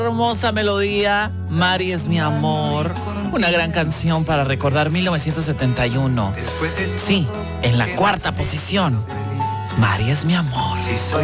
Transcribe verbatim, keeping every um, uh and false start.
Hermosa melodía, Mari es mi amor, una gran canción para recordar mil novecientos setenta y uno. Sí, en la cuarta posición, Mari es mi amor.